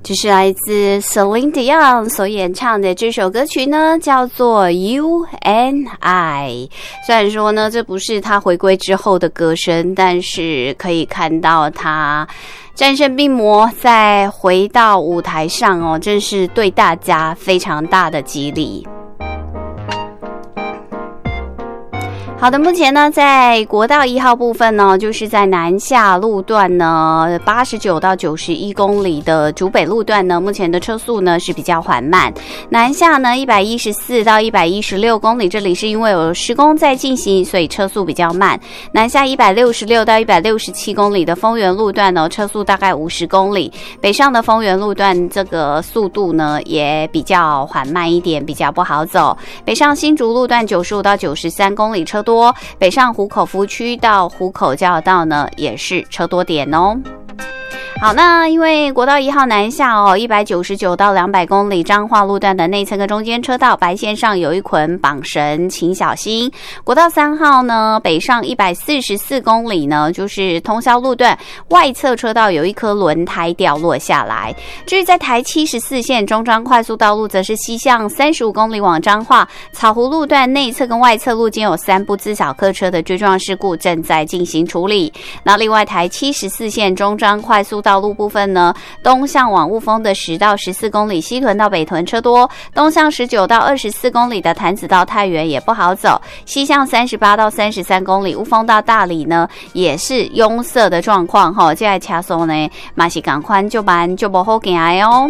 这是来自 Celine Dion 所演唱的这首歌曲呢，叫做 You and I。 虽然说呢这不是他回归之后的歌声，但是可以看到他战胜病魔再回到舞台上哦，真是对大家非常大的激励。好的，目前呢，在国道1号部分呢，就是在南下路段呢，89到91公里的竹北路段呢，目前的车速呢是比较缓慢。南下呢114到116公里，这里是因为有施工在进行，所以车速比较慢。南下166到167公里的丰原路段呢，车速大概50公里。北上的丰原路段这个速度呢也比较缓慢一点，比较不好走。北上新竹路段95到93公里车多，北上湖口服区到湖口交流道呢也是车多点哦。好，那因为国道1号南下哦，199到200公里彰化路段的内侧跟中间车道白线上有一捆绑绳，请小心。国道3号呢北上144公里呢，就是通霄路段外侧车道有一颗轮胎掉落下来。至于在台74线中彰快速道路，则是西向35公里往彰化草湖路段内侧跟外侧路间有3部自小客车的追撞事故正在进行处理。那另外台74线中彰快速道路部分呢，东向往雾峰的10到14公里西屯到北屯车多，东向19到24公里的潭子到太原也不好走，西向38到33公里雾峰到大里呢也是拥塞的状况齁，这车速呢嘛是赶快就慢就不好行哦。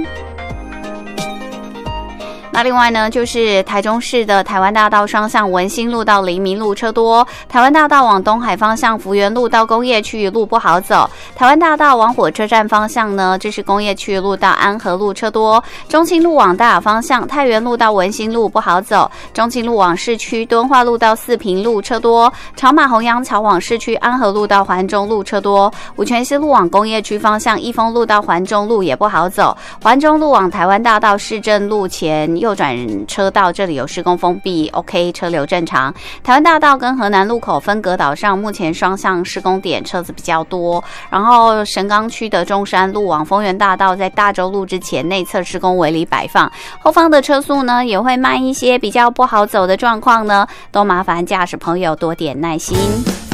那另外呢，就是台中市的台湾大道双向文心路到黎明路车多，台湾大道往东海方向福原路到工业区域路不好走，台湾大道往火车站方向呢，这是工业区域路到安和路车多，中清路往大雅方向太原路到文心路不好走，中清路往市区敦化路到四平路车多，朝马虹阳桥往市区安和路到环中路车多，五权西路往工业区方向益丰路到环中路也不好走，环中路往台湾大道市政路前右转车道这里有施工封闭 ，OK， 车流正常。台湾大道跟河南路口分隔岛上目前双向施工点车子比较多，然后神冈区的中山路往丰原大道在大洲路之前内侧施工围篱摆放，后方的车速呢也会慢一些，比较不好走的状况呢，都麻烦驾驶朋友多点耐心。